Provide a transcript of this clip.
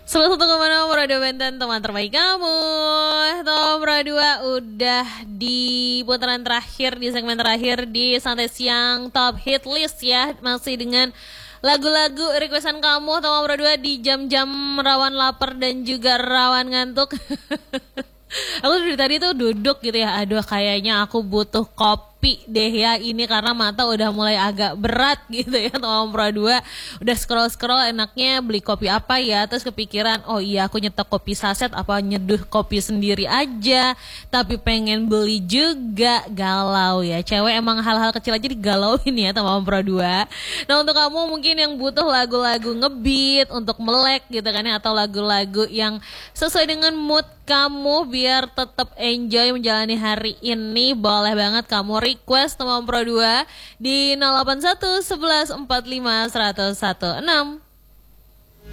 Salah satu kemana Radio Benten teman terbaik kamu. Nomor 2 udah di putaran terakhir, di segmen terakhir di Santai Siang Top Hit List ya. Masih dengan lagu-lagu requestan kamu nomor 2 di jam-jam rawan lapar dan juga rawan ngantuk. Aku dari tadi tuh duduk gitu ya, aduh kayaknya aku butuh kopi deh ya ini karena mata udah mulai agak berat gitu ya. Nomor 2 udah scroll enaknya beli kopi apa ya, terus kepikiran oh iya aku nyetok kopi saset apa nyeduh kopi sendiri aja, tapi pengen beli juga, galau ya cewek, emang hal-hal kecil aja digalauin ya nomor 2. Nah untuk kamu mungkin yang butuh lagu-lagu ngebeat untuk melek gitu kan ya, atau lagu-lagu yang sesuai dengan mood kamu biar tetap enjoy menjalani hari ini, boleh banget kamu request nomor 2 di 081 11 45 116.